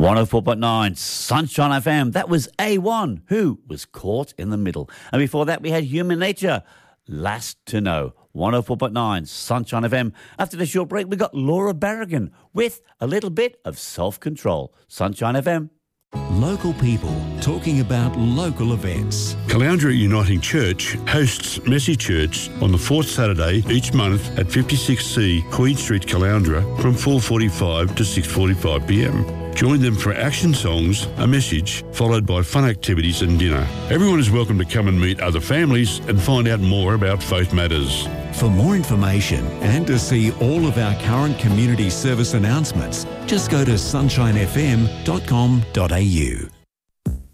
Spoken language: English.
104.9 Sunshine FM. That was A1, who was caught in the middle. And before that, we had Human Nature, Last to Know. 104.9 Sunshine FM. After the short break, we got Laura Barragan with a little bit of self-control. Sunshine FM. Local people talking about local events. Caloundra Uniting Church hosts Messy Church on the fourth Saturday each month at 56C Queen Street, Caloundra from 4:45 to 6:45 p.m. Join them for action songs, a message, followed by fun activities and dinner. Everyone is welcome to come and meet other families and find out more about Faith Matters. For more information and to see all of our current community service announcements, just go to sunshinefm.com.au.